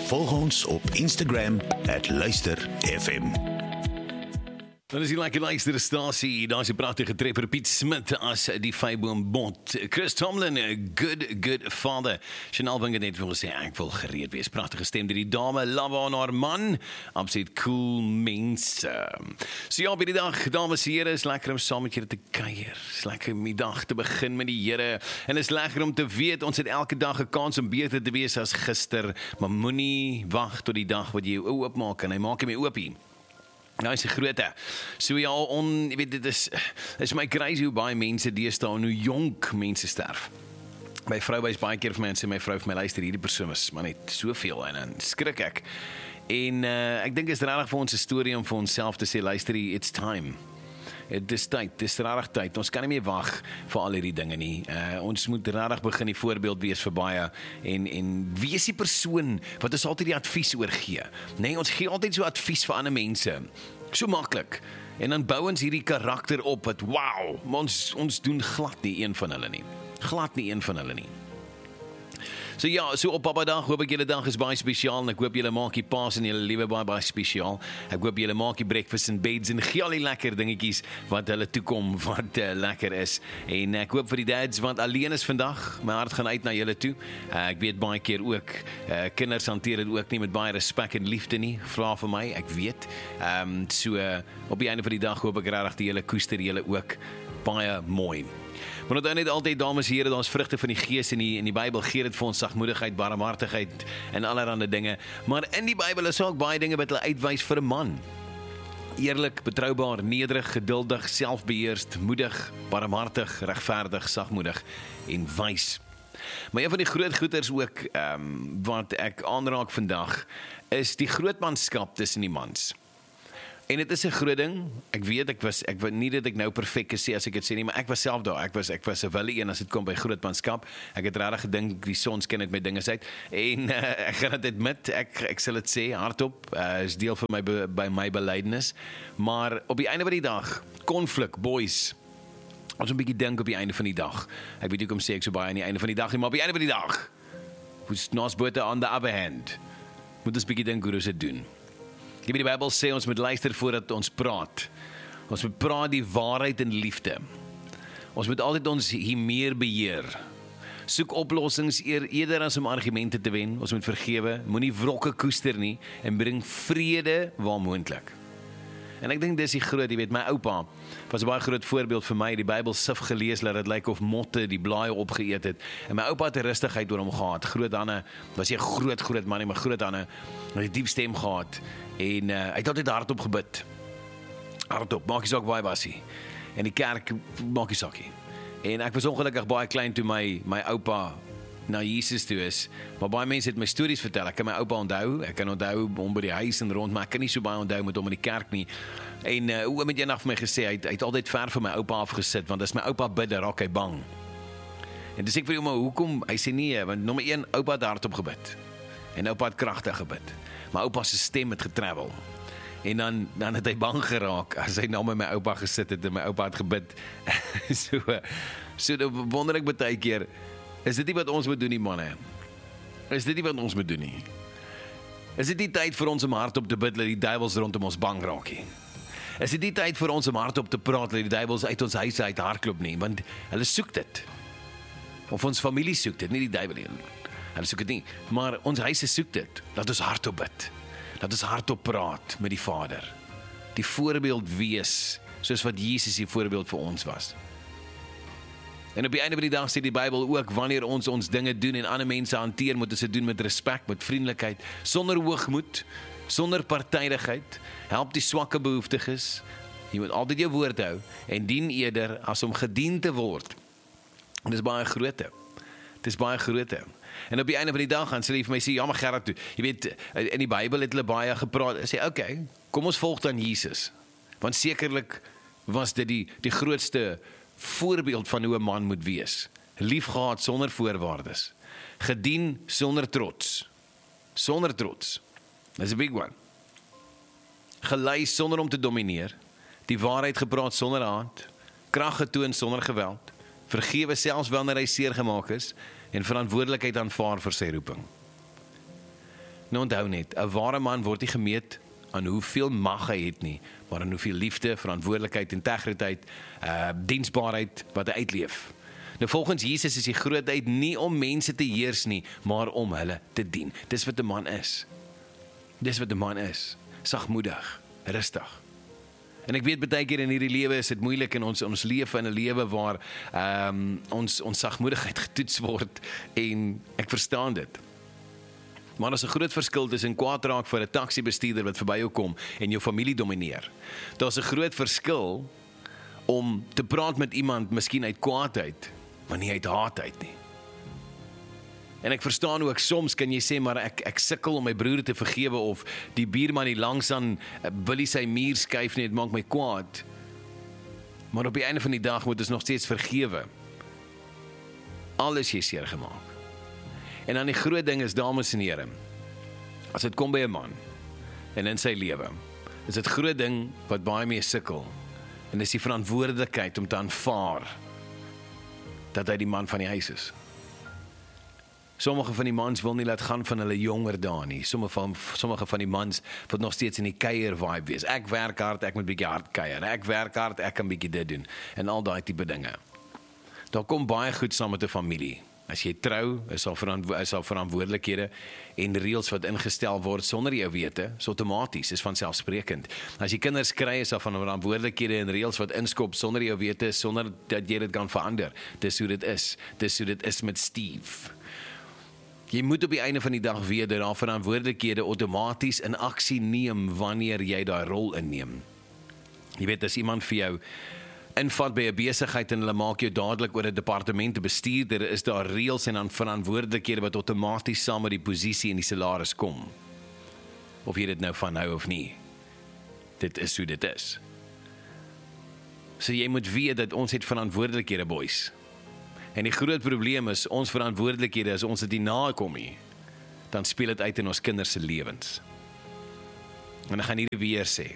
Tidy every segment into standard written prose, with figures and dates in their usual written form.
Volg ons op Instagram @luisterfm. Dan is die lekker luisterstasie, daar is die prachtige treffer Piet Smit as die Feyboom-bond. Chris Tomlin, good father. Chanel Winger net wil sê, ek wil gereed wees. Prachtige stem die dame, love aan haar man. Absoluut cool mense. So ja, by die dag, dames en heren, is lekker om saam met julle te kuier. Is lekker om die dag te begin met die Here. En is lekker om te weet, ons het elke dag 'n kans om beter te wees as gister. Maar moenie wag tot die dag wat jy jou oë oopmaak en hy maak hom oopie. Nou is die groote. So ja, jy weet, dit is my crazy hoe baie mense deesdae en hoe jonk mense sterf. My vrou wys baie keer vir my en sê my vrou vir my luister, hierdie persoon is maar net soveel en dan skrik ek. En ek dink is regtig vir ons 'n storie om vir onsself te sê, luister, it's time. Dis tyd, dis regtig tyd. Ons kan nie meer wag vir al hierdie dinge nie. Ons moet regtig begin die voorbeeld wees vir baie en wees die persoon wat ons altyd die advies oorgee. Nee, ons gee altyd so advies vir ander mense. So maklik. En dan bou ons hierdie karakter op wat wow, maar ons doen glad nie een van hulle nie. Glad nie een van hulle nie. So ja, so op Papadag hoop ek julle dag is baie spesiaal en ek hoop julle maak die paas in julle lewe baie spesiaal. Ek hoop julle maak die breakfast in beds en gee al die lekker dingetjies wat hulle toekom wat lekker is. En ek hoop vir die dads want alleen is vandag, my hart gaan uit na julle toe. Ek weet baie keer ook kinders hanteer dit ook nie met baie respek en liefde nie. Vra vir my, ek weet. So op die einde van die dag hoop ek regtig die julle koester julle ook baie mooi. Maar dan net altyd, dames en here, daar is vrugte van die Gees in die Bybel gee dit vir ons sagmoedigheid, barmhartigheid en allerlei dinge. Maar in die Bybel is ook baie dinge wat hulle uitwys vir 'n man. Eerlik, betroubaar, nederig, geduldig, selfbeheerst, moedig, barmhartig, regverdig, sagmoedig en wys. Maar een van die groot goeters ook wat ek aanraak vandag is die grootmanskap tussen die mans. En dit is 'n groot ding. Ek weet ek was nie dat ek nou perfek sê as ek dit sê nie, maar ek was self daar. Ek was 'n wille een as dit kom by grootmanskap. Ek het regtig gedink die son skyn uit my dinge uit. En ek gaan dit admit, ek sal dit sê hardop, is deel van my belydenis. Maar op die einde van die dag, konflik, boys. Ons 'n bietjie dink op die einde van die dag. Ek weet nie hoekom sê ek so baie aan die einde van die dag nie, maar op die einde van die dag. Who's not better on the other hand. Moet ons bietjie dink hoe ons dit doen. Die Bybel sê ons moet luister voordat ons praat. Ons moet praat die waarheid in liefde. Ons moet altyd ons meer beheer. Soek oplossings eerder as om argumente te wen. Ons moet vergewe, moenie wrokke koester nie en bring vrede waar moontlik. En ek dink dis die groot, jy weet, my oupa was 'n baie groot voorbeeld vir my. Die Bybel sif gelees dat dit lyk of motte die blaaie opgeëet het. En my oupa het 'n rustigheid oor hom gehad. Groot Hanne, was hy 'n groot man, maar Groot Hanne het 'n diep stem gehad en hy het altyd hardop gebid. Hardop, maak nie saak waar hy was nie. En die kerk maak nie saak nie. En ek was ongelukkig baie klein toe my oupa na Jesus toe is, maar baie mense het my stories vertel. Ek kan my oupa onthou, ek kan onthou hom by die huis en rond, maar ek kan nie so baie onthou met hom in die kerk nie. En hoe het eendag vir my gesê, hy het altyd ver van my oupa afgesit, want as my oupa bid, dan raak hy bang. En dis ek vir hom, maar hoekom? Hy sê nee, want nommer 1, oupa het hardop gebid. En oupa het kragtig gebid. Maar oupa se stem het getravel. En dan het hy bang geraak as hy na my oupa gesit het en my oupa het gebid. so dan wonder ek baie keer, is dit nie wat ons moet doen nie, manne? Is dit nie wat ons moet doen nie? Is dit nie tyd vir ons om hardop te bid, dat die duivels rondom ons bang raak nie? Is dit nie tyd vir ons om hardop te praat, dat die duivels uit ons huise uit hardloop nie? Want hulle soek dit. Of ons familie soek dit, nie die duivel nie. Hulle soek dit nie, maar ons huise soek dit. Laat ons hardop bid. Laat ons hardop praat met die Vader. Die voorbeeld wees, soos wat Jesus die voorbeeld vir ons was. En op die einde van die dag sê die Bybel ook, wanneer ons dinge doen en ander mense hanteer, moet ons dit doen met respek, met vriendelikheid, sonder hoogmoed, sonder partydigheid, help die swakke behoeftiges. Jy moet altyd jou woord hou en dien eerder as om gedien te word. En dis baie groote. Dis baie groote. En op die einde van die dag gaan sy vir my sê, ja maar Gerard toe, jy weet, in die Bybel het hulle baie gepraat, sê, okay, kom ons volg dan Jesus. Want sekerlik was dit die grootste voorbeeld van hoe 'n man moet wees. Liefgehad sonder voorwaardes. Gedien sonder trots. Sonder trots. That's a big one. Gelei sonder om te domineer. Die waarheid gepraat sonder haat. Krag getoon sonder geweld. Vergewe selfs wanneer hy seer gemaak is en verantwoordelikheid aanvaar vir sy roeping. Nou onthou net, 'n ware man word nie gemeet aan hoeveel mag hy het nie, maar aan hoeveel liefde, verantwoordelikheid, integriteit, diensbaarheid wat hy uitleef. Nou volgens Jesus is die grootheid nie om mense te heers nie, maar om hulle te dien. Dis wat 'n man is. Dis wat 'n man is. Sagmoedig, rustig. En ek weet baie keer in hierdie lewe is dit moeilik en ons leef in 'n lewe waar ons sagmoedigheid getoets word en ek verstaan dit. Maar daar's 'n groot verskil tussen kwaad raak vir 'n taxi-bestuurder wat verby jou kom en jou familie domineer. Daar's 'n groot verskil om te praat met iemand miskien uit kwaadheid, maar nie uit haatheid nie. En ek verstaan ook, soms kan jy sê, maar ek sukkel om my broer te vergewe, of die buurman hier langs aan wil hy sy muur skuif nie, dit maak my kwaad. Maar op die einde van die dag moet ons nog steeds vergewe. Alles jy seer gemaak. En dan die groot ding is, dames en here, as dit kom by 'n man en in sy lewe, is dit groot ding wat baie mee sukkel. En dis die verantwoordelikheid om te aanvaar dat hy die man van die huis is. Sommige van die mans wil nie laat gaan van hulle jonger dae nie. Sommige van die mans wil nog steeds in die kuier vibe wees. Ek werk hard, ek moet bietjie hard kuier. Ek werk hard, ek kan bietjie dit doen. En al daai tipe dinge. Daar kom baie goed saam met 'n familie. As jy trou, is daar verantwoordelikhede en reëls wat ingestel word sonder jou wete, is outomaties, is vanselfsprekend. As jy kinders kry, is daar verantwoordelikhede en reëls wat inskop sonder jou wete, sonder dat jy dit kan verander. Dis hoe dit is. Dis hoe dit is met Steve. Jy moet op die einde van die dag weet dat daar verantwoordelikhede outomaties in aksie neem wanneer jy daai rol inneem. Jy weet, as iemand vir jou invat by 'n besigheid en hulle maak jou dadelik oor 'n departement te bestuurder, is daar reëls en dan verantwoordelikhede wat outomaties saam met die posisie en die salaris kom. Of jy dit nou van hou of nie. Dit is hoe dit is. So jy moet weet dat ons het verantwoordelikhede, boys. En die groot probleem is, ons verantwoordelikhede, as ons dit nie nakom nie, dan speel dit uit in ons kinders se lewens. En ek gaan hierdie weer sê.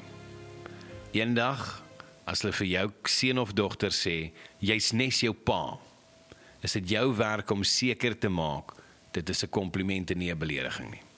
Eendag, as hulle vir jou seun of dogter sê, jy's nes jou pa, is dit jou werk om seker te maak, dit is 'n kompliment en nie 'n belediging nie.